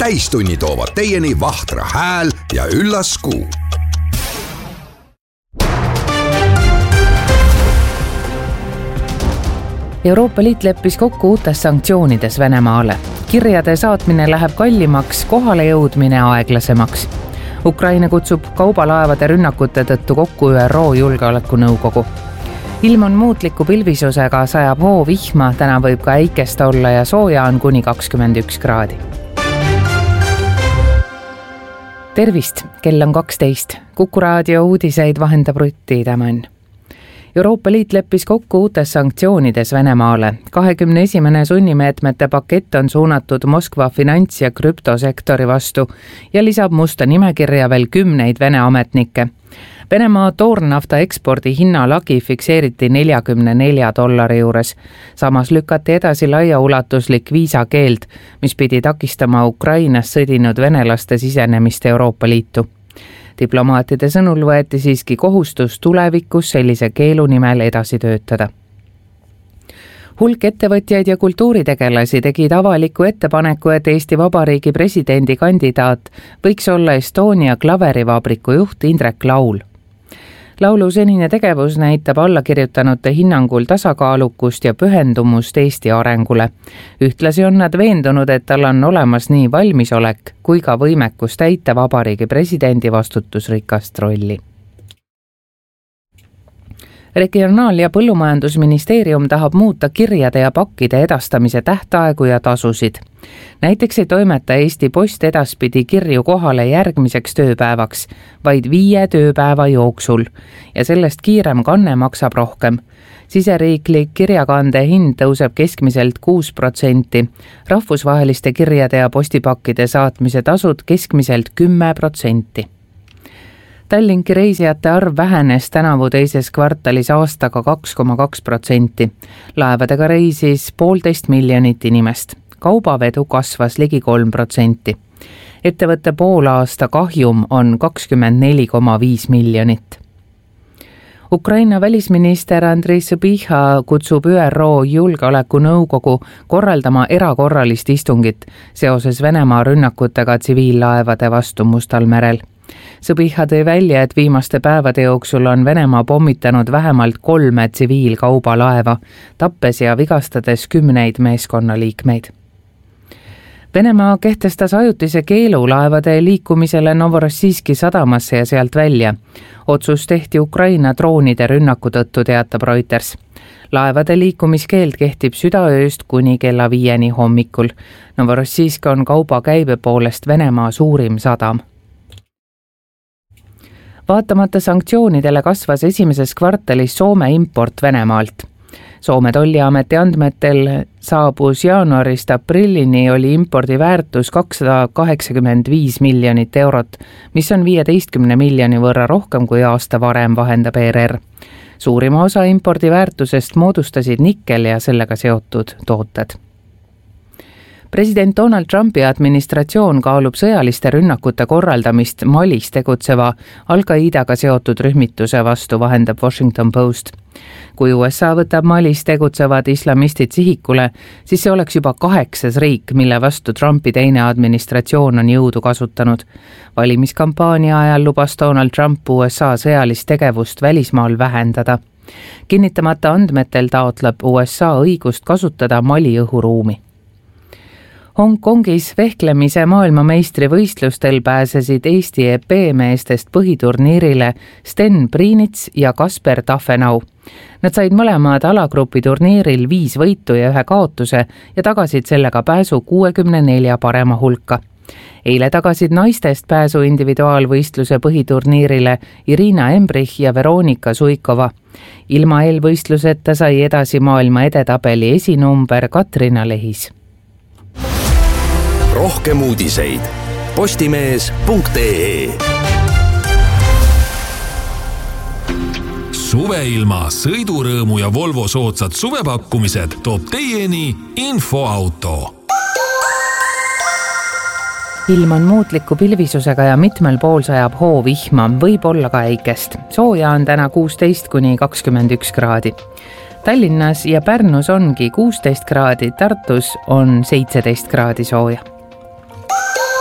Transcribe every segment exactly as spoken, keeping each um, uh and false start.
täistunni toovad teieni Vahtra hääl ja üllas kuu. Euroopa Liit leppis kokku uutes sanktsioonides Venemaale. Kirjade saatmine läheb kallimaks, kohale jõudmine aeglasemaks. Ukraina kutsub kaubalaevade rünnakute tõttu kokku Ü R O julgeolekunõukogu. Ilm on muutliku pilvisusega, sajab hoo vihma, täna võib ka äikest olla ja sooja on kuni kakskümmend üks kraadi. Tervist, kell on kaksteist. Kuku raadio uudiseid vahendab Rutti Tämän. Euroopa Liit leppis kokku uutes sanktsioonides Venemaale. kahekümne esimene sunnimeetmete pakett on suunatud Moskva finants- ja krüptosektori vastu ja lisab musta nimekirja veel kümneid Vene ametnikke. Venemaa toornafta ekspordi hinnalagi fikseeriti neljakümne nelja dollari juures. Samas lükati edasi laiaulatuslik viisakeeld, mis pidi takistama Ukrainas sõdinud venelaste sisenemist Euroopa Liitu. Diplomaatide sõnul võeti siiski kohustus tulevikus sellise keelu nimel edasi töötada. Hulk ettevõtjaid ja kultuuritegelasi tegid avaliku ettepaneku, et Eesti Vabariigi presidendi kandidaat võiks olla Estonia klaverivabriku juht Indrek Laul. Laulu senine tegevus näitab allakirjutanute hinnangul tasakaalukust ja pühendumust Eesti arengule. Ühtlasi on nad veendunud, et tal on olemas nii valmisolek kui ka võimekus täita Vabariigi presidendi vastutusrikast rolli. Regionaal- ja Põllumajandusministeerium tahab muuta kirjade ja pakkide edastamise tähtaegu ja tasusid. Näiteks ei toimeta Eesti Post edaspidi kirju kohale järgmiseks tööpäevaks, vaid viie tööpäeva jooksul ja sellest kiirem kanne maksab rohkem. Siseriiklik kirjakande hind tõuseb keskmiselt kuus protsenti, rahvusvaheliste kirjade ja postipakkide saatmise tasud keskmiselt kümme protsenti. Tallinki reisijate arv vähenes tänavu teises kvartalis aastaga kaks koma kaks protsenti. Laevadega reisis poolteist miljonit inimest. Kaubavedu kasvas ligi kolm protsenti. Ettevõtte poolaasta kahjum on kakskümmend neli koma viis miljonit. Ukraina välisminister Andrei Sybiha kutsub Ü R O julgeolekunõukogu korraldama erakorralist istungit seoses Venemaa rünnakutega tsiviillaevade vastu Mustal merel. Sybiha tõi välja, et viimaste päevade jooksul on Venemaa pommitanud vähemalt kolme tsiviilkaubalaeva, tappes ja vigastades kümneid meeskonnaliikmeid. Venemaa kehtestas ajutise keelu laevade liikumisele Novorossijski sadamasse ja sealt välja. Otsus tehti Ukraina droonide rünnaku tõttu, teatab Reuters. Laevade liikumiskeeld kehtib südaööst kuni kella viieni hommikul. Novorossijsk on kauba käibe poolest Venemaa suurim sadam. Vaatamata sanktsioonidele kasvas esimeses kvartalis Soome import Venemaalt. Soome tolliameti andmetel saabus jaanuarist aprillini oli impordi väärtus kakssada kaheksakümmend viis miljonit eurot, mis on viieteistkümne miljoni võrra rohkem kui aasta varem, vahendab E R R. Suurima osa impordi väärtusest moodustasid nikkel ja sellega seotud tooted. President Donald Trumpi administratsioon kaalub sõjaliste rünnakute korraldamist Malis tegutseva Al-Qaidaga seotud rühmituse vastu, vahendab Washington Post. Kui U S A võtab Malis tegutsevad islamistid sihikule, siis see oleks juba kaheksas riik, mille vastu Trumpi teine administratsioon on jõudu kasutanud. Valimiskampaania ajal lubas Donald Trump U S A sõjalist tegevust välismaal vähendada. Kinnitamata andmetel taotleb U S A õigust kasutada Mali õhuruumi. Hongkongis vehklemise maailmameistri võistlustel pääsesid Eesti E P meestest põhiturniirile Sten Priinits ja Kasper Tafenau. Nad said mõlemad alagrupi turniiril viis võitu ja ühe kaotuse ja tagasid sellega pääsu kuuekümne nelja parema hulka. Eile tagasid naistest pääsu individuaalvõistluse põhiturniirile Irina Embrich ja Veronika Suikova. Ilma eelvõistluseta sai edasi maailma edetabeli esinumber Katrina Lehis. Rohkem uudiseid postimees punkt ee. Suveilma, sõidurõõmu ja Volvo soodsad suvepakkumised toob teieni Infoauto. Ilm on muutliku pilvisusega ja mitmel pool sajab hoo vihma, võib olla ka äikest. Sooja on täna kuusteist kuni kakskümmend üks kraadi. Tallinnas ja Pärnus ongi kuusteist kraadi, Tartus on seitseteist kraadi sooja.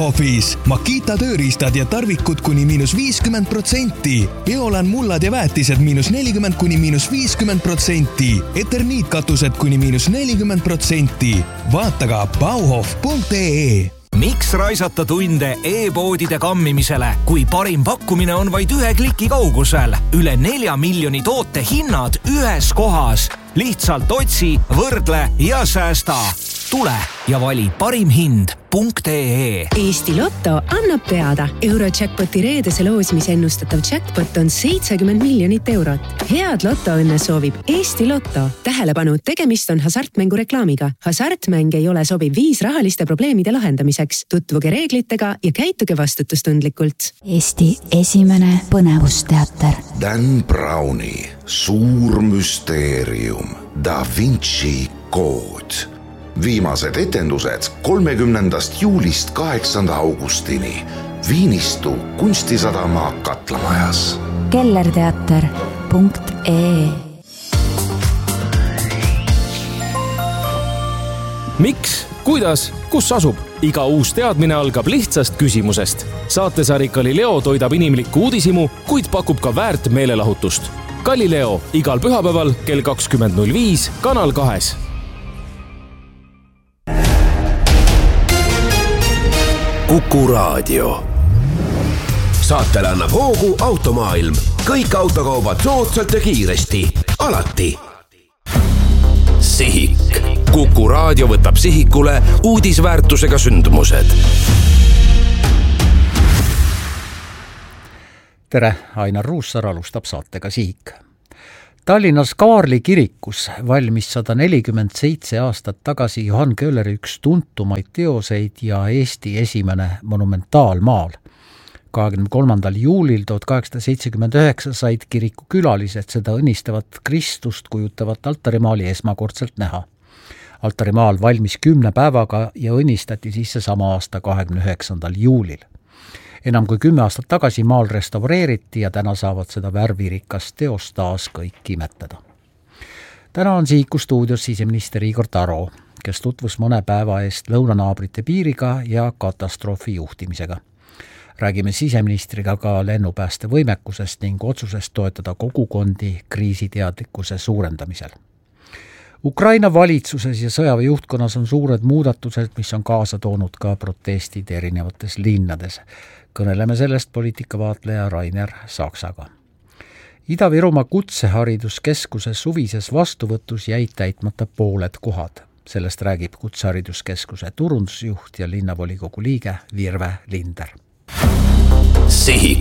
Bauhofis. Makita tööriistad ja tarvikud kuni miinus viiskümmend protsenti. Biolan mullad ja väetised miinus nelikümmend kuni miinus viiskümmend protsenti. Eterniitkatused kuni miinus nelikümmend protsenti. Vaata ka bauhof punkt ee. Miks raisata tunde e-poodide kammimisele, kui parim pakkumine on vaid ühe kliki kaugusel? Üle nelja miljoni toote hinnad ühes kohas. Lihtsalt otsi, võrdle ja säästa. Tule ja vali parim hind punkt ee. Eesti Lotto annab teada. Eurojackpoti reedese loosimise ennustatav jackpot on seitsekümmend miljonit eurot. Head Lotto-õnne soovib Eesti Lotto. Tähelepanu, tegemist on hasartmängu reklaamiga. Hasartmäng ei ole sobiv viis rahaliste probleemide lahendamiseks. Tutvuge reeglitega ja käituge vastutustundlikult. Eesti esimene põnevusteater. Dan Browni suur müsteerium Da Vinci kood. Viimased etendused kolmekümnendast juulist kaheksanda augustini Viinistu kunstisadama Katlamajas. kellerteater punkt ee. Miks, kuidas, kus asub? Iga uus teadmine algab lihtsast küsimusest. Saatesari Galileo toidab inimlikku uudisimu, kuid pakub ka väärt meelelahutust. Galileo igal pühapäeval kell kakskümmend null viis Kanal kahes. Kuku Raadio. Saatele annab hoogu Automaailm. Kõik autokaubad soodsalt ja kiiresti. Alati. Sihik. Kuku Raadio võtab sihikule uudisväärtusega sündmused. Tere, Ainar Ruussaar alustab saatega Sihik. Tallinnas Kaarli kirikus valmis sada nelikümmend seitse aastat tagasi Johann Köhleri üks tuntumaid teoseid ja Eesti esimene monumentaalmaal. kahekümne kolmandal juulil tuhat kaheksasada seitsekümmend üheksa said kiriku külalised seda õnnistavat Kristust kujutavat altarimaali esmakordselt näha. Altarimaal valmis kümne päevaga ja õnnistati sisse sama aasta kahekümne üheksandal juulil. Enam kui kümme aastat tagasi maal restaureeriti ja täna saavad seda värvirikast teost taas kõik imetleda. Täna on Sihiku stuudios siseminister Igor Taro, kes tutvus mõne päeva eest lõunanaabrite piiriga ja katastroofi juhtimisega. Räägime siseministriga ka lennupääste võimekusest ning otsusest toetada kogukondi kriisiteadlikkuse suurendamisel. Ukraina valitsuses ja sõjaväe juhtkonnas on suured muudatused, mis on kaasa toonud ka protestid erinevates linnades. Kõneleme sellest poliitikavaatleja Rainer Saksaga. Ida-Virumaa kutsehariduskeskuse suvises vastuvõtus jäid täitmata pooled kohad. Sellest räägib kutsehariduskeskuse turundusjuht ja linnavolikogu liige Virve Linder. Sihik.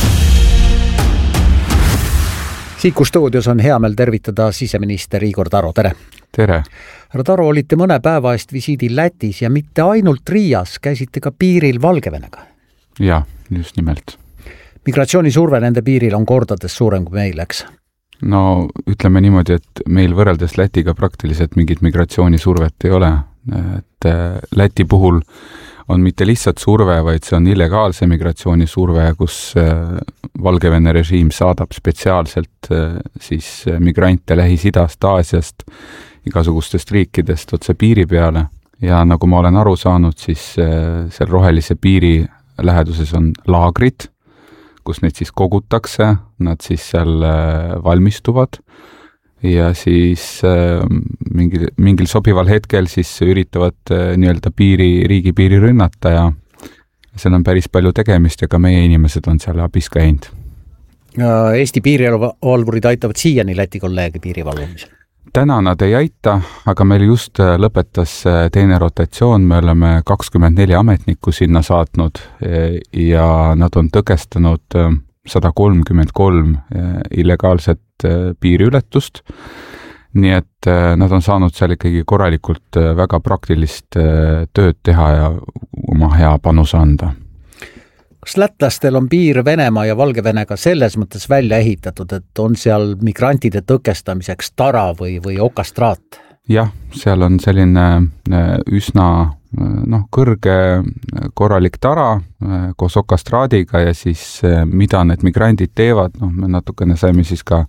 Sihiku stuudios on hea meel tervitada siseminister Igor Taro, tere! Tere! Härra Taro, olite mõne päeva eest visiidil Lätis ja mitte ainult Riias, käisite ka piiril Valgevenega. Jah, just nimelt. Migratsioonisurve nende piiril on kordades suurem kui meil, eks? No ütleme niimoodi, et meil võrreldes Lätiga praktiliselt mingit migratsioonisurvet ei ole. Et Läti puhul on mitte lihtsalt surve, vaid see on illegaalse migratsioonisurve, kus Valgevene režiim saadab spetsiaalselt siis migrante Lähis-Idast, Aasiast, igasugustest riikidest otse piiri peale. Ja nagu ma olen aru saanud, siis seal rohelise piiri läheduses on laagrid, kus neid siis kogutakse, nad siis seal valmistuvad ja siis mingil, mingil sobival hetkel siis üritavad nii-öelda piiri, riigipiiri rünnata ja seal on päris palju tegemist ja ka meie inimesed on seal abis käinud. Eesti piirivalvurid aitavad siiani Läti kolleegi piirivalvumisel? Täna nad ei aita, aga meil just lõpetas teine rotatsioon, me oleme kakskümmend neli ametnikku sinna saatnud ja nad on tõkestanud sada kolmkümmend kolm illegaalset piiriületust, nii et nad on saanud seal ikkagi korralikult väga praktilist tööd teha ja oma hea panus anda. Kas lätlastel on piir Venemaa ja Valgevenega selles mõttes välja ehitatud, et on seal migrantide tõkestamiseks tara või, või okastraat? Jah, seal on selline üsna noh, kõrge korralik tara koos okastraadiga ja siis mida need migrandid teevad, noh, me natukene saime siis ka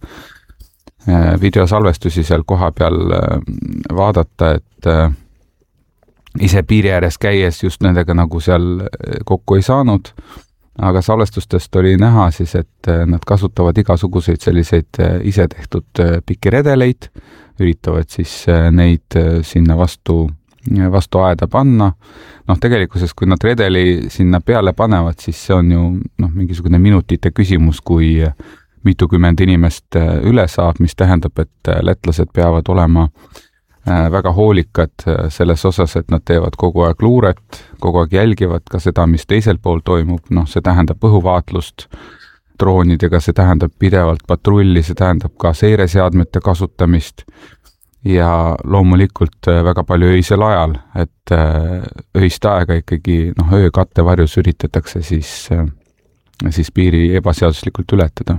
videosalvestusi seal koha peal vaadata, et ise piiri ääres käies just nendega nagu seal kokku ei saanud, aga salvestustest oli näha siis, et nad kasutavad igasuguseid selliseid ise tehtud pikki redeleid, üritavad siis neid sinna vastu, vastu aeda panna. Noh, tegelikkuses, kui nad redeli sinna peale panevad, siis see on ju noh, mingisugune minutite küsimus, kui mitukümmend inimest üle saab, mis tähendab, et lätlased peavad olema väga hoolikad selles osas, et nad teevad kogu aeg luuret, kogu aeg jälgivad ka seda, mis teisel pool toimub, noh, see tähendab õhuvaatlust droonidega, see tähendab pidevalt patrulli, see tähendab ka seireseadmete kasutamist ja loomulikult väga palju öisel ajal, et öist aega ikkagi noh, öö kattevarjus üritatakse siis, siis piiri ebaseaduslikult ületada.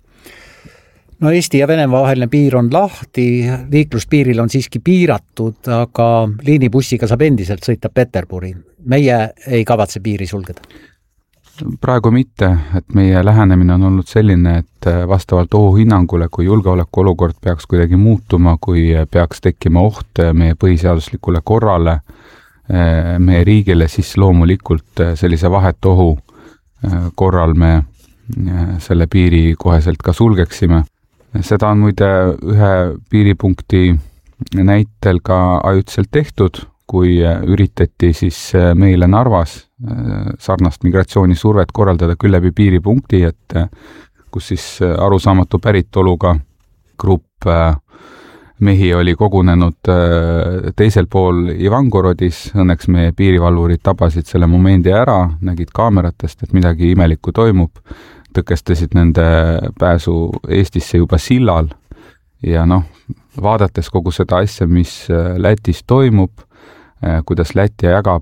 No Eesti ja Venemaa vaheline piir on lahti, liikluspiiril on siiski piiratud, aga liinibussiga saab endiselt sõita Peterburi. Meie ei kavatse piiri sulgeda. Praegu mitte, et meie lähenemine on olnud selline, et vastavalt ohuhinnangule, kui julgeoleku olukord peaks kuidagi muutuma, kui peaks tekkima oht meie põhiseaduslikule korrale, meie riigile, siis loomulikult sellise vahetu ohu korral me selle piiri koheselt ka sulgeksime. Seda on muide ühe piiripunkti näitel ka ajutiselt tehtud, kui üritati siis meile Narvas sarnast migratsioonisurvet korraldada küll läbi piiripunkti, et kus siis arusaamatu päritoluga grupp mehi oli kogunenud teisel pool Ivangorodis, õnneks meie piirivalvurid tabasid selle momendi ära, nägid kaameratest, et midagi imelikku toimub, tõkestasid nende pääsu Eestisse juba sillal ja noh, vaadates kogu seda asja, mis Lätis toimub, kuidas Läti jagab